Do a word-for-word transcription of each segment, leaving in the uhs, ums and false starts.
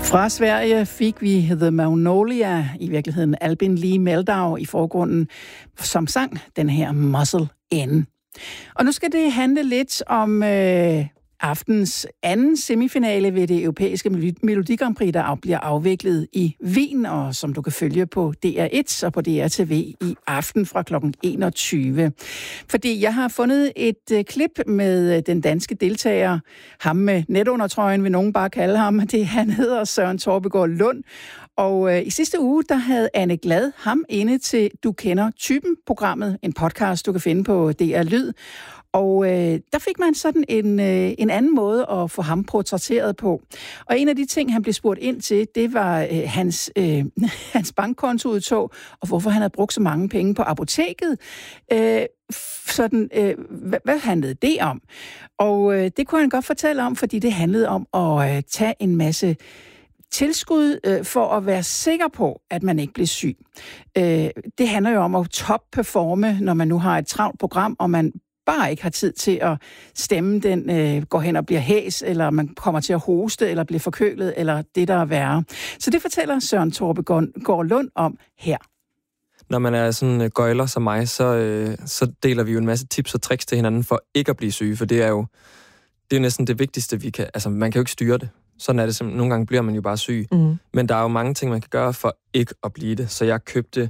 Fra Sverige fik vi The Magnolia, i virkeligheden Albin Lee Meldau i forgrunden, som sang den her Muscle In. Og nu skal det handle lidt om øh, aftens anden semifinale ved det europæiske Melodi Grand Prix, der bliver afviklet i Wien, og som du kan følge på D R et og på D R T V i aften fra klokken enogtyve. Fordi jeg har fundet et øh, klip med den danske deltager, ham med netundertrøjen, vil nogen bare kalde ham. Det, han hedder Søren Torpegaard Lund. Og øh, i sidste uge, der havde Anne Glad ham inde til Du Kender Typen-programmet, en podcast, du kan finde på D R Lyd. Og øh, der fik man sådan en, øh, en anden måde at få ham portrætteret på. Og en af de ting, han blev spurgt ind til, det var øh, hans, øh, hans bankkontoudtog, og hvorfor han havde brugt så mange penge på apoteket. Øh, sådan, øh, hvad, hvad handlede det om? Og øh, det kunne han godt fortælle om, fordi det handlede om at øh, tage en masse tilskud øh, for at være sikker på, at man ikke bliver syg. Øh, det handler jo om at top-performe, når man nu har et travlt program, og man bare ikke har tid til at stemme, den øh, går hen og bliver hæs, eller man kommer til at hoste, eller bliver forkølet, eller det, der er værre. Så det fortæller Søren Torpegaard Lund om her. Når man er sådan øh, gøjler som mig, så, øh, så deler vi jo en masse tips og tricks til hinanden for ikke at blive syge, for det er jo, det er jo næsten det vigtigste, vi kan... Altså, man kan jo ikke styre det. Sådan er det simpelthen. Nogle gange bliver man jo bare syg. Mm. Men der er jo mange ting, man kan gøre for ikke at blive det. Så jeg købte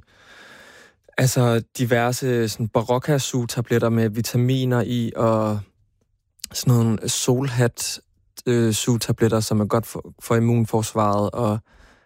altså diverse sådan Barocca-sugetabletter med vitaminer i, og sådan nogle solhat-sugetabletter, som er godt for, for immunforsvaret, og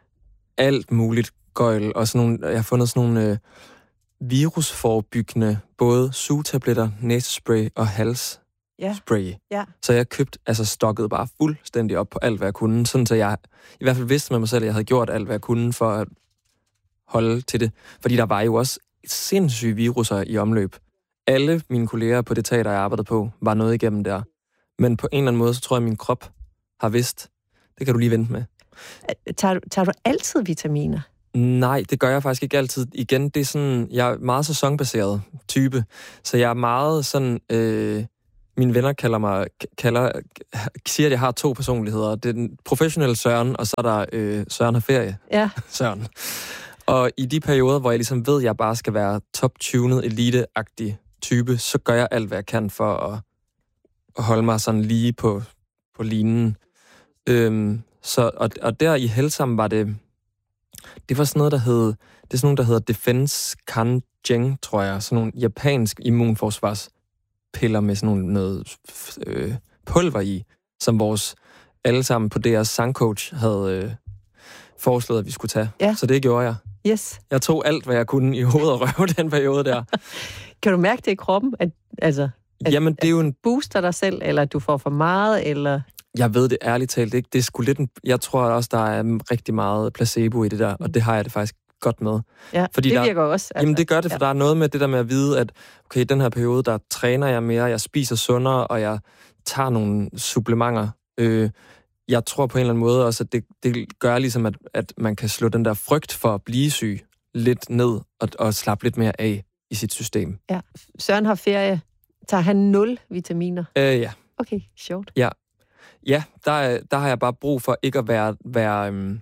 alt muligt gøjl. Og sådan nogle, jeg har fundet sådan nogle øh, virusforebyggende, både sugetabletter, næsespray og hals. Ja. Spray. Ja. Så jeg købte, altså stokket bare fuldstændig op på alt, hvad jeg kunne, sådan så jeg i hvert fald vidste med mig selv, at jeg havde gjort alt, hvad jeg kunne for at holde til det. Fordi der var jo også sindssyge viruser i omløb. Alle mine kolleger på det teater, jeg arbejdede på, var noget igennem der. Men på en eller anden måde, så tror jeg, at min krop har vidst. Det kan du lige vente med. Tager, tager du altid vitaminer? Nej, det gør jeg faktisk ikke altid. Igen, det er sådan, jeg er meget sæsonbaseret type, så jeg er meget sådan... Øh, Mine venner kalder mig, kalder, siger, at jeg har to personligheder. Det er den professionelle Søren, og så er der øh, Søren har ferie. Ja. Søren. Og i de perioder, hvor jeg ligesom ved, at jeg bare skal være top-tunet, elite-agtig type, så gør jeg alt, hvad jeg kan for at, at holde mig sådan lige på, på linen. Øhm, så, og, og der i Helsam var det, det var sådan noget, der hed, det er sådan noget, der hedder Defense Kanjeng, tror jeg. Sådan nogle japansk immunforsvars piller med sådan nogle, noget øh, pulver i, som vores alle sammen på D R's sangcoach havde øh, foreslået, at vi skulle tage. Ja. Så det gjorde jeg. Yes. Jeg tog alt, hvad jeg kunne i hovedet og røv den periode der. Kan du mærke det i kroppen? At, altså, at, Jamen, det er jo en... booster dig selv, eller du får for meget, eller... Jeg ved det ærligt talt ikke. Det er sgu lidt en... Jeg tror også, der er rigtig meget placebo i det der, og det har jeg det faktisk godt med. Ja, fordi det virker der, også. Altså, jamen det gør det, for ja. Der er noget med det der med at vide, at okay, i den her periode, der træner jeg mere, jeg spiser sundere, og jeg tager nogle supplementer. Øh, jeg tror på en eller anden måde også, at det, det gør ligesom, at, at man kan slå den der frygt for at blive syg lidt ned, og, og slappe lidt mere af i sit system. Ja. Søren har ferie. Tager han nul vitaminer? Øh, ja. Okay, sjovt. Ja, ja der, der har jeg bare brug for ikke at være... være øhm,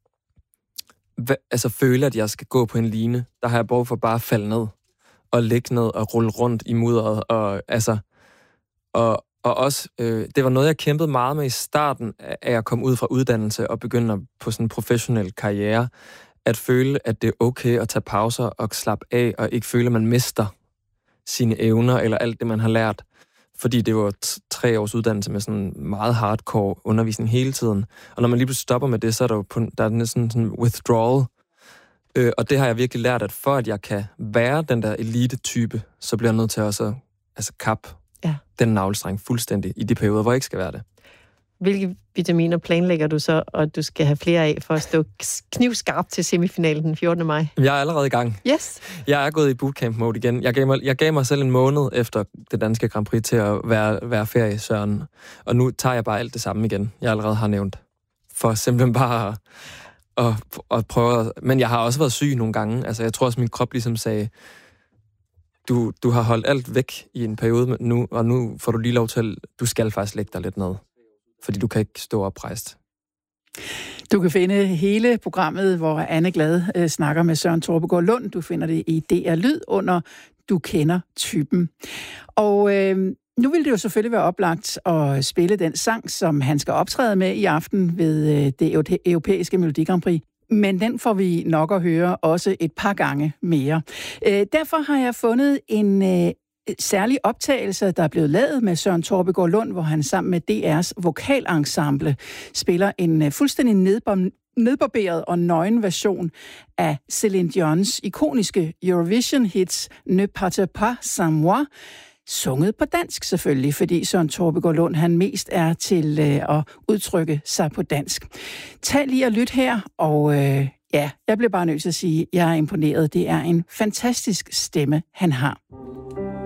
altså føle, at jeg skal gå på en line. Der har jeg brug for bare at falde ned og ligge ned og rulle rundt i mudderet. Og, altså, og, og også, øh, det var noget, jeg kæmpede meget med i starten, af jeg kom ud fra uddannelse og begyndte på sådan en professionel karriere. At føle, at det er okay at tage pauser og slappe af, og ikke føle, at man mister sine evner eller alt det, man har lært. Fordi det var t- tre års uddannelse med sådan meget hardcore undervisning hele tiden. Og når man lige pludselig stopper med det, så er der jo på, der er næsten sådan withdrawal. Øh, og det har jeg virkelig lært, at for at jeg kan være den der elite-type, så bliver jeg nødt til også at altså, kappe ja. den navlestreng fuldstændig i de perioder, hvor jeg ikke skal være det. Hvilke vitaminer planlægger du så, og du skal have flere af for at stå knivskarpt til semifinalen den fjortende maj? Jeg er allerede i gang. Yes. Jeg er gået i bootcamp-mode igen. Jeg gav, mig, jeg gav mig selv en måned efter det danske Grand Prix til at være, være ferie, Søren. Og nu tager jeg bare alt det samme igen, jeg allerede har nævnt. For simpelthen bare at, at, at prøve at, men jeg har også været syg nogle gange. Altså, jeg tror også, min krop ligesom sagde, du, du har holdt alt væk i en periode nu, og nu får du lige lov til, du skal faktisk lægge dig lidt ned. Fordi du kan ikke stå oprejst. Du kan finde hele programmet, hvor Anne Glad øh, snakker med Søren Torpegaard Lund. Du finder det i D R Lyd under Du kender typen. Og øh, nu vil det jo selvfølgelig være oplagt at spille den sang, som han skal optræde med i aften ved øh, det europæiske Melodi Grand Prix. Men den får vi nok at høre også et par gange mere. Øh, derfor har jeg fundet en øh, særlig optagelse, der er blevet lavet med Søren Torpegaard Lund, hvor han sammen med D R's vokalensemble spiller en øh, fuldstændig nedbom- nedbarberet og nøgen version af Céline Dion's ikoniske Eurovision-hits Ne partez pas sans moi, sunget på dansk selvfølgelig, fordi Søren Torpegaard Lund han mest er til øh, at udtrykke sig på dansk. Tag lige og lyt her, og øh, ja, jeg bliver bare nødt til at sige, at jeg er imponeret. Det er en fantastisk stemme, han har.